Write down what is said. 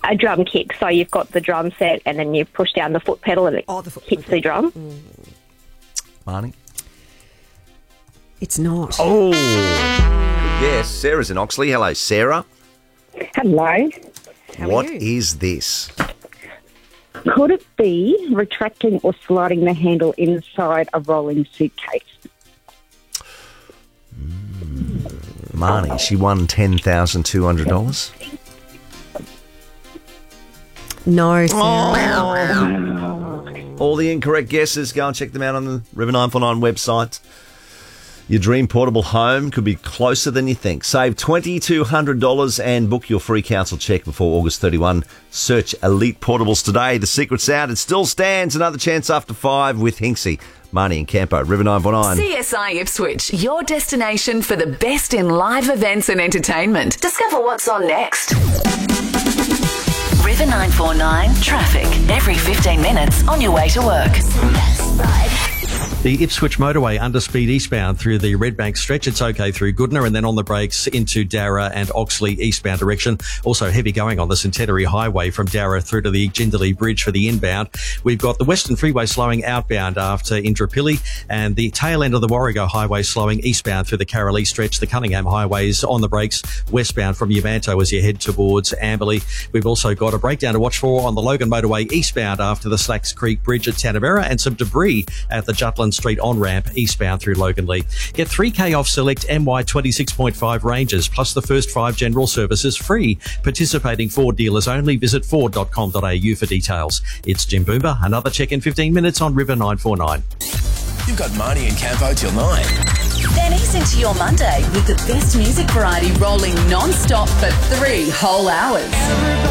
A drum kick. So you've got the drum set and then you push down the foot pedal and it hits the drum. Marnie? It's not. Oh, yes. Sarah's in Oxley. Hello, Sarah. Hello. What is this? Could it be retracting or sliding the handle inside a rolling suitcase? Marnie, she won $10,200. No, Sarah. All the incorrect guesses, go and check them out on the River 949 website. Your dream portable home could be closer than you think. Save $2,200 and book your free council check before August 31. Search Elite Portables today. The secret's out. It still stands. Another chance after 5 with Hinksey, Marnie and Campo. River 949. CSI Ipswich, your destination for the best in live events and entertainment. Discover what's on next. River 949 traffic. Every 15 minutes on your way to work. The Ipswich motorway underspeed eastbound through the Redbank stretch. It's okay through Goodna, and then on the brakes into Darra and Oxley eastbound direction. Also heavy going on the Centenary Highway from Darra through to the Jindalee Bridge for the inbound. We've got the Western Freeway slowing outbound after Indooroopilly, and the tail end of the Warrego Highway slowing eastbound through the Karalee stretch. The Cunningham Highway is on the brakes westbound from Yamanto as you head towards Amberley. We've also got a breakdown to watch for on the Logan motorway eastbound after the Slacks Creek Bridge at Tanavera, and some debris at the Jutland Street on-ramp eastbound through Loganlea. Get 3K off select MY 26.5 ranges, plus the first 5 general services free. Participating Ford dealers only. Visit ford.com.au for details. It's Jim Boomer. Another check in 15 minutes on River 949. You've got Marnie and Campo till 9. Then ease into your Monday with the best music variety rolling non-stop for 3 whole hours.